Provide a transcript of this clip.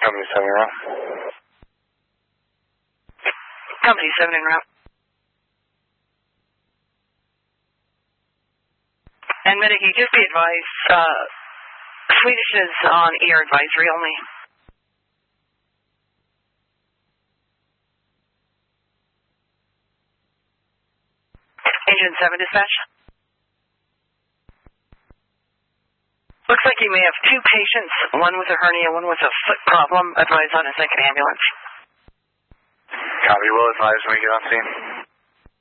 Company 7 en route. Company 7 en route. And Medic, just be advised, Swedish is on air advisory only. Agent 7 dispatch. Looks like you may have two patients, one with a hernia, one with a foot problem. Advise on a second ambulance. Copy, will advise when we get on scene.